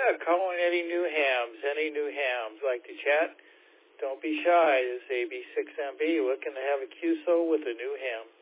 Yeah, calling any new hams like to chat. Don't be shy. This is AB6MB looking to have a QSO with a new ham.